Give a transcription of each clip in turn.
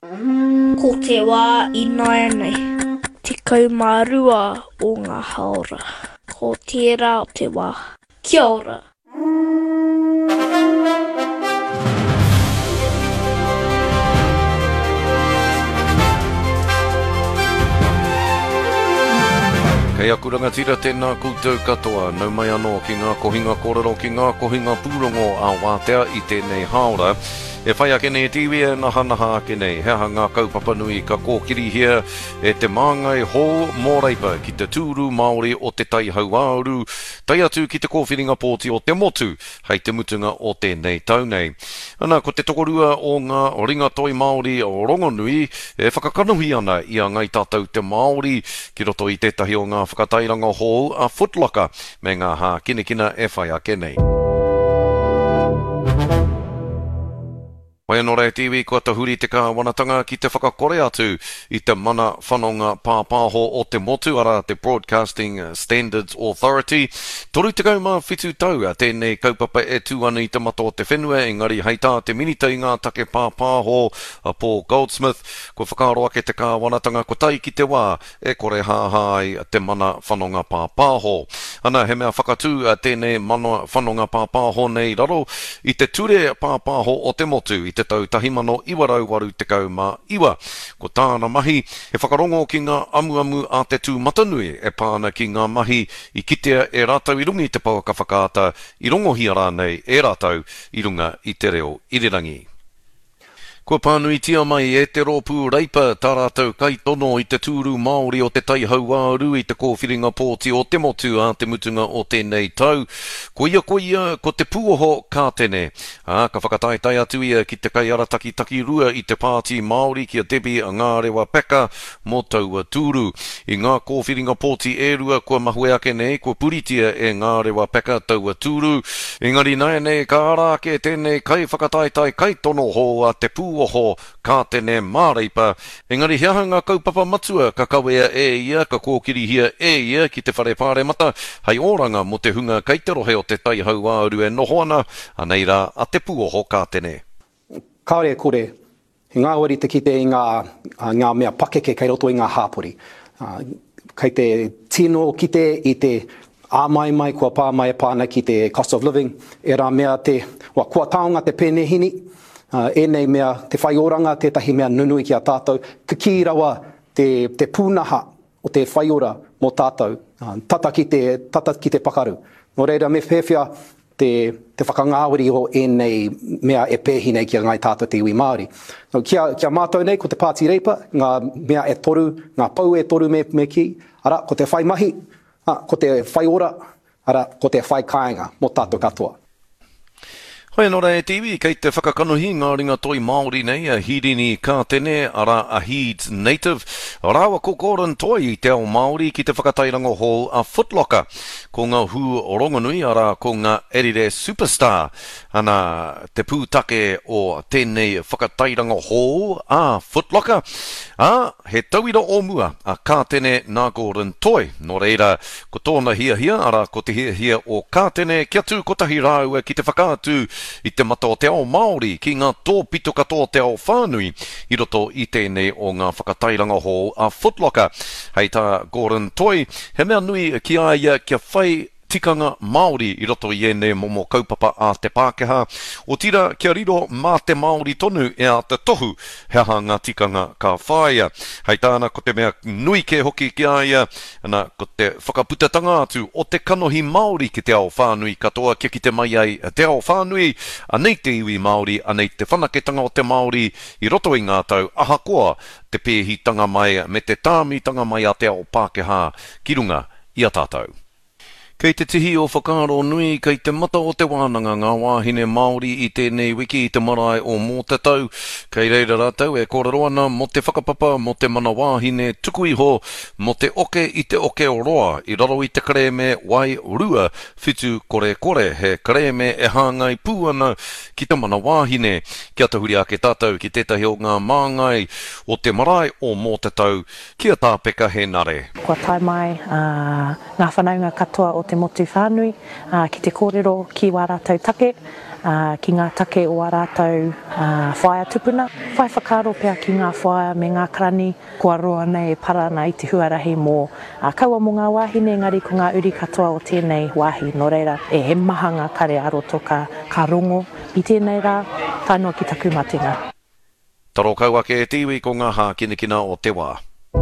Ko te wā inoia nei. Te kaumārua o ngā haora. Ko tērā o te wā. Kia ora. Kei aku rangatira tēnā koutou katoa, nau mai anō ki ngā kohinga kōrero, ki ngā kohinga pūrongo a Wātea i tēnei haora. E whai ake nei tiwi e naha ake nei, hea ngā kaupapa nui ka kōkiri hia e te māngai hō mōreipa ki te tūru Māori o te tai hauāuru, tai atu ki te kōwhiringa pōti o te motu, hei te mutunga o tēnei tau nei. Ana, ko te tokorua o ngā ringa toi Māori o Rongonui, e whakakanuhi ana i a ngai tātou te Māori, ki roto i tētahi o ngā whakatairanga hō a Footlocker, me ngā hā kinekina e whai ake nei. Wai anō rei tiwi, kua tahuri te kāwanatanga ki te whakakore atu i te mana whanonga pāpāho o te motu ara te Broadcasting Standards Authority. Toru te kauma whitu tau a tēnei kaupapa e tū ana i te mata o te whenua, engari hei tā te minita i ngā take pāpāho a Paul Goldsmith. Kua whakaro ake te kāwanatanga, ko tai ki te wā e kore hāhai te mana whanonga pāpāho. Ana, he mea whakatū a tēnei mana whanonga pāpāho nei raro i te ture pāpāho o te motu i te tau 1982. Ko tāna mahi, he whakarongo ki ngā amuamu a te tū matanui e pāna ki ngā mahi i kitea e rātau i rungi te pauaka whakaata i rongohi ara nei e rātau i runga i te reo irirangi. Kua pānui tia mai e te rōpū reipa tā rātou kai tono i te tūru Māori o te tai hauāru i te kōwhiringa pōti o te motu a te mutunga o tēnei tau. Ko ia, ko te pūoho kātene. Ka whakataitai atu ia ki te kai arataki rua i te pāti Māori ki a Debbie a Ngārewa Peka mō taua tūru. I ngā kōwhiringa pōti e rua kua mahue ake nei, kua puritia e Ngārewa Peka taua tūru. Engari nai nei ka ara ake tēnei kai whakataitai kai tono ho a te pūoho kā tēne māreipa. Engari hiaha ngā kaupapa matua ka kawea e ia, ka kōkiri hia e ia ki te whare pāre mata, hei oranga mo te hunga kei te rohe o te tai hauāru e noho ana, anei rā a te pūoho kā tēne. Kāre kore, he ngā wari te kite i ngā mea pakeke kei roto i ngā hāpori. Kei te tino kite i te āmai kua pāmai pāna ki te cost of living, e rā mea te kua taonga te pēnehini, e nei mea te whaioranga, tētahi mea nunui ki a tātou, ki rawa te pūnaha o te whaiora mō tātou, tata ki te pakaru. Nō reira me whewhia te whakangāwiri o e nei mea e pēhi nei ki a ngai tātou te iwi Māori. Kia mātou nei, ko te pāti reipa, ngā mea e toru, ngā pau e toru me ki, ara, ko te whai mahi, ko te whaiora, ara, ko te whai kāinga mō tātou katoa. Hei anō rei tiwi, kei te whakakanuhi ngā ringa toi Māori nei, a Hirini Kātene, ara a Heeds Native. Rāwa ko Gordon toi i te ao Māori ki te whakatairango hō a Footlocker. Ko ngā hu o Rongonui, ara ko ngā Erire Superstar. Ana te pūtake o tēnei whakatairango hō a Footlocker. He tauira o mua a Kātene nā Gordon toi. Nō reira, ko tōna hia, ara ko te hia o Kātene, kia tū kotahi rāua ki te whakaatu i te mata o te ao Māori ki ngā tōpito katoa te ao whānui i roto i tēnei o ngā whakatairanga hō a Footlocker. Hei tā Gordon toi, he mea nui ki aia kia whai tikanga Māori i roto i ene momo kaupapa a te Pākehā. O tira kia riro mā te Māori tonu e a te tohu hea ngā tikanga ka whaia. Hei tāna ko te mea nui ke hoki ki aia, ana ko te whakaputatanga atu o te kanohi Māori ki te ao whānui katoa kia ki te mai ai te ao whānui, anei te iwi Māori, anei te whanaketanga o te Māori i roto i ngā tau, ahakoa te pēhitanga mai me te tāmitanga mai a te ao Pākehā ki runga i a tātou. Kei te tihi o whakaro nui, kei te mata o te wānanga ngā wāhine Māori i tēnei wiki i te marae o mō te tau. Kei reira rātau e kōrero ana mo te whakapapa, mo te mana wāhine tuku iho, mo te oke i te oke o roa, i raro i te kareme wai rua, whitu kore he kareme e hāngai pūana ki te mana wāhine. Kia tahuri ake tātou ki tētahi o ngā māngai o te marae o mō te tau, kia tāpeka he nare. Kua tai mai ngā whanaunga katoa o te motu whānui, ki te kōrero ki wā rātou take, ki ngā take o wā rātou whaia tupuna. Whai whakaro pia ki ngā whaia me ngā karani, kua roa nei e parana i te huarahi mō kaua mō ngā wāhine, engari ko ngā uri katoa o tēnei wāhi. Nō reira, e he maha ngā kare aro toka ka rongo i tēnei rā, tainoa ki taku matinga. Taro kauake e tiwi ko ngā hā kinekina o te wā.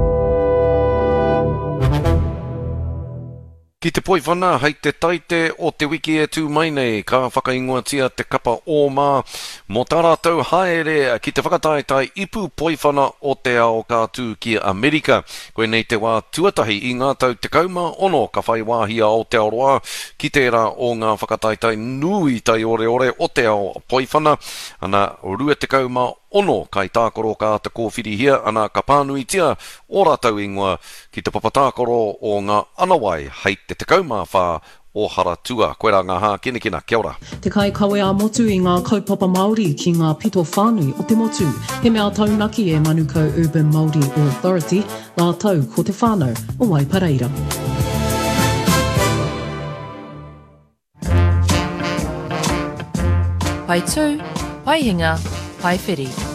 Ki te poiwhana, hei te taite o te wiki e tū mai nei, ka whakaingoatia te kapa o mā. Mō tā rātou haere ki te whakataetai ipu poiwhana o te ao kātū ki Amerika. Koe nei te wā tuatahi i ngā tau te kauma ono ka whai wāhia o te aroa ki te ra o ngā whakataetai nui tai ore o te ao poiwhana. Ana rua te kauma ono kai tākoro ka te kōwhiri hia, ana ka pānuitia o rātou ingoa ki te papatākoro o ngā anawai hei te kauma whā o Haratua. Koe rā ngā hā kinekina, kia ora. Te kai kawe a motu i ngā kaupapa Māori ki ngā pito whānui o te motu. He mea taunaki e Manukau Urban Māori Authority, ngā tau ko te whānau o Waipareira. Pai tū, pai hinga, pai whiri.